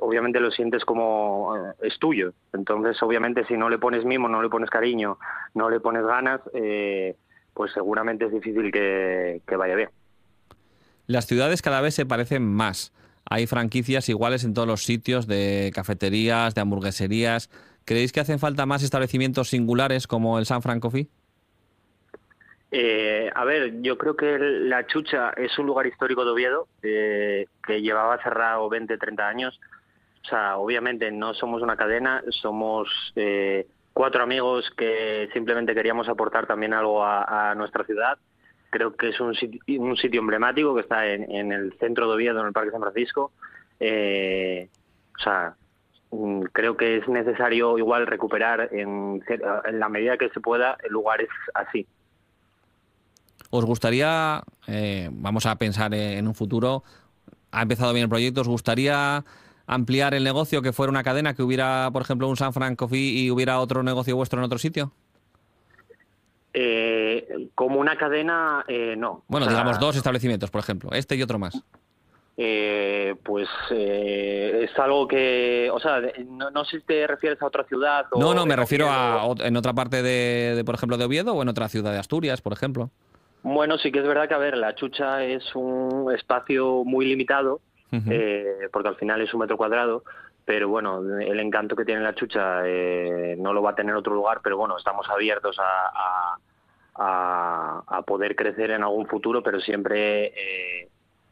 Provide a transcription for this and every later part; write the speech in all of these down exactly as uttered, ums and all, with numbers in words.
obviamente lo sientes como eh, es tuyo. Entonces, obviamente, si no le pones mimo, no le pones cariño, no le pones ganas, eh, pues seguramente es difícil que, que vaya bien. Las ciudades cada vez se parecen más. Hay franquicias iguales en todos los sitios, de cafeterías, de hamburgueserías. ¿Creéis que hacen falta más establecimientos singulares como el San Fran Coffee? Eh, a ver, yo creo que La Chucha es un lugar histórico de Oviedo, eh, que llevaba cerrado veinte, treinta años. O sea, obviamente no somos una cadena, somos eh, cuatro amigos que simplemente queríamos aportar también algo a, a nuestra ciudad. Creo que es un sitio, un sitio emblemático que está en, en el centro de Oviedo, en el Parque San Francisco. Eh, o sea, mm, creo que es necesario igual recuperar en, en la medida que se pueda lugares así. ¿Os gustaría, eh, vamos a pensar en un futuro, ha empezado bien el proyecto, os gustaría ampliar el negocio, que fuera una cadena, que hubiera, por ejemplo, un San Fran Coffee y hubiera otro negocio vuestro en otro sitio? Eh, como una cadena, eh, no. Bueno, O sea, digamos dos establecimientos, por ejemplo, este y otro más. Eh, pues eh, es algo que, o sea, no, no sé si te refieres a otra ciudad o No, no, me en refiero a Oviedo. ot- en otra parte de, de, por ejemplo, de Oviedo o en otra ciudad de Asturias, por ejemplo. Bueno, sí que es verdad que, a ver, La Chucha es un espacio muy limitado, Ujú. eh, porque al final es un metro cuadrado, pero bueno, el encanto que tiene La Chucha eh, no lo va a tener otro lugar, pero bueno, estamos abiertos a, a, a, a poder crecer en algún futuro, pero siempre eh,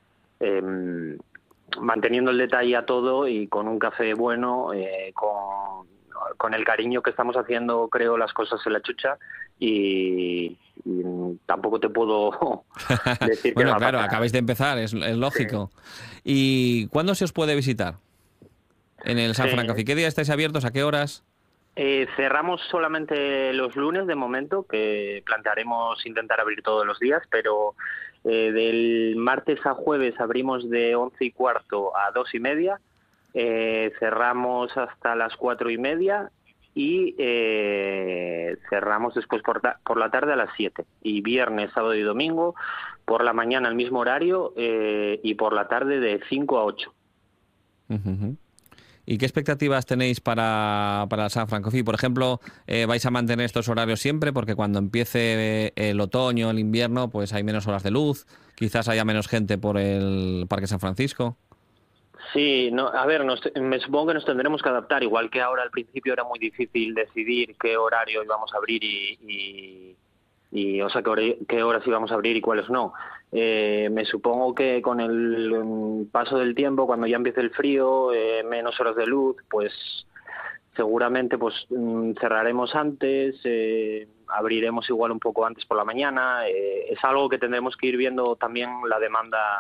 eh, manteniendo el detalle a todo y con un café bueno, eh, con, con el cariño que estamos haciendo, creo, las cosas en La Chucha, y, y tampoco te puedo decir que no Bueno, va a claro, pasar. acabáis de empezar, es, es Sí. lógico. ¿Y cuándo se os puede visitar en el San Fran Sí. Coffee? ¿Qué día estáis abiertos? ¿A qué horas? Eh, cerramos solamente los lunes de momento, que plantearemos intentar abrir todos los días, pero eh, del martes a jueves abrimos de once y cuarto a dos y media, eh, cerramos hasta las cuatro y media y eh, cerramos después por, ta- por la tarde a las siete. Y viernes, sábado y domingo por la mañana al mismo horario, eh, y por la tarde de cinco a ocho. Ujú, ujú. ¿Y qué expectativas tenéis para, para el San Fran Coffee? Por ejemplo, eh, ¿vais a mantener estos horarios siempre? Porque cuando empiece el otoño, el invierno, pues hay menos horas de luz, quizás haya menos gente por el Parque San Francisco. Sí, no, a ver, nos- me supongo que nos tendremos que adaptar, igual que ahora al principio era muy difícil decidir qué horario íbamos a abrir y, y, y, o sea, qué, hora- qué horas íbamos a abrir y cuáles no. Eh, me supongo que con el mm, paso del tiempo, cuando ya empiece el frío, eh, menos horas de luz, pues seguramente pues mm, cerraremos antes, eh, abriremos igual un poco antes por la mañana. Eh, es algo que tendremos que ir viendo también la demanda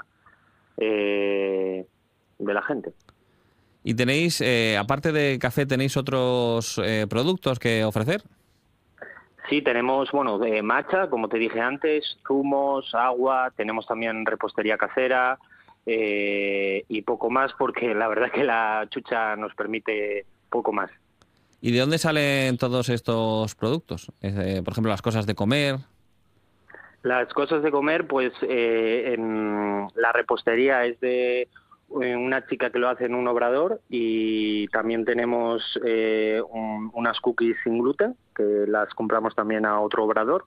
eh, de la gente. ¿Y tenéis, eh, aparte de café, tenéis otros eh, productos que ofrecer? Sí, tenemos, bueno, eh, matcha, como te dije antes, zumos, agua, tenemos también repostería casera, eh, y poco más, porque la verdad que La Chucha nos permite poco más. ¿Y de dónde salen todos estos productos? Eh, por ejemplo, las cosas de comer. Las cosas de comer, pues eh, en la repostería es de eh, una chica que lo hace en un obrador, y también tenemos eh, un- unas cookies sin gluten que las compramos también a otro obrador,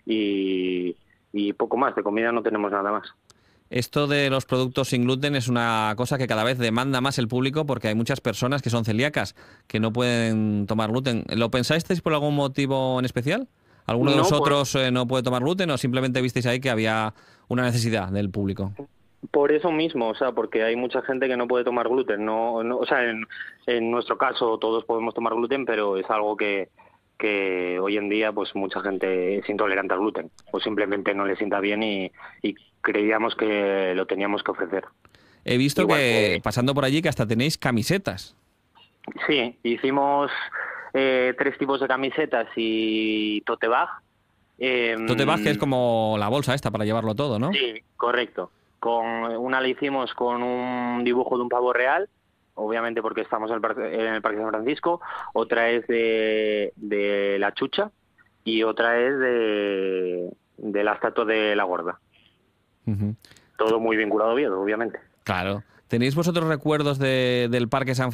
y, y poco más, de comida no tenemos nada más. Esto de los productos sin gluten es una cosa que cada vez demanda más el público porque hay muchas personas que son celíacas, que no pueden tomar gluten. ¿Lo pensasteis por algún motivo en especial? ¿Alguno de No, por, vosotros eh, no puede tomar gluten o simplemente visteis ahí que había una necesidad del público? por eso mismo, o sea, porque hay mucha gente que no puede tomar gluten. No, no, o sea, en, en nuestro caso todos podemos tomar gluten, pero es algo que, que hoy en día pues mucha gente es intolerante al gluten o simplemente no le sienta bien, y, y creíamos que lo teníamos que ofrecer. He visto Igual que, que, pasando por allí, que hasta tenéis camisetas. sí, hicimos eh, tres tipos de camisetas y tote bag. Tote bag, que es Em, como la bolsa esta para llevarlo todo, ¿no? Sí, correcto. Con una la hicimos con un dibujo de un pavo real, obviamente porque estamos en el, par- en el Parque San Francisco. Otra es de, de La Chucha y otra es de, de la estatua de la Gorda. Ujú. Todo muy vinculado a Oviedo, obviamente. Claro. ¿Tenéis vosotros recuerdos de- del Parque San